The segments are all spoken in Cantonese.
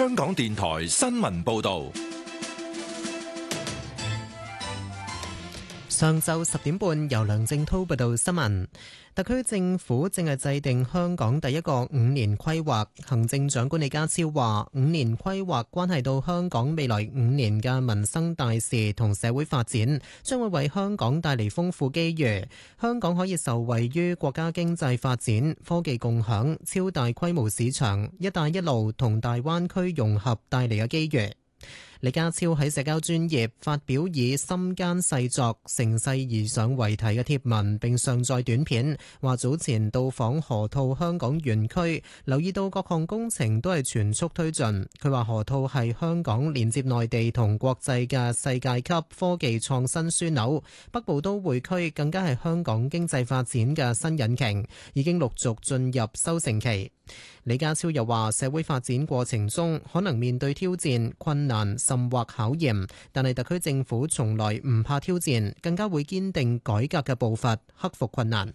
香港電台新聞報道。 上晝10點半，由梁正滔報道新聞。特區政府正係制定香港第一個5年規劃。行政長官李家超話，5年規劃關係到香港未來5年嘅民生大事同社會發展，將會為香港帶嚟豐富機遇。香港可以受惠於國家經濟發展、科技共享、超大規模市場、一帶一路同大灣區融合帶嚟嘅機遇。李家超喺社交專頁發表以心間細作、乘勢而上為題嘅貼文，並上載短片，話早前到訪河套香港園區，留意到各項工程都係全速推進。佢話河套係香港連接內地同國際嘅世界級科技創新樞紐，北部都會區更加係香港經濟發展嘅新引擎，已經陸續進入收成期。李家超又話，社會發展過程中可能面對挑戰、困難甚或考驗，但係特區政府從來唔怕挑戰，更加會堅定改革嘅步伐，克服困難。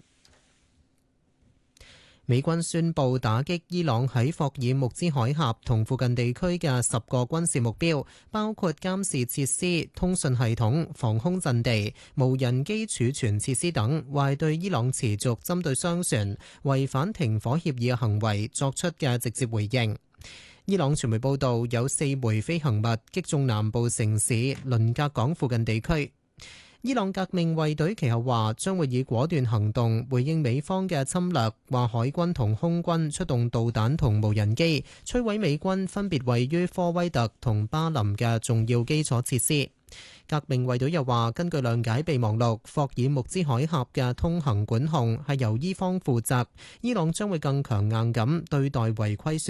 美軍宣布打擊伊朗喺霍爾木茲海峽同附近地區嘅10個軍事目標，包括監視設施、通訊系統、防空陣地、無人機儲存設施等，為對伊朗持續針對商船違反停火協議嘅行為作出嘅直接回應。伊朗傳媒報道，有4枚飛行物擊中南部城市倫格港附近地區。伊朗革命衛隊其後話將會以果斷行動回應美方嘅侵略，話海軍同空軍出動導彈同無人機摧毀美軍分別位於科威特同巴林嘅重要基礎設施。革命衛隊又話，根據諒解備忘錄，霍爾木茲海峽嘅通行管控係由伊方負責，伊朗將會更強硬咁對待違規船